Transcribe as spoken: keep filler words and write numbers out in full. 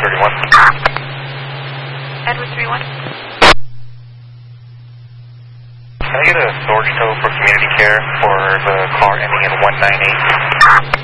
thirty-one. Edward three one. Can I get a storage tow for community care for the car ending in one nine eight?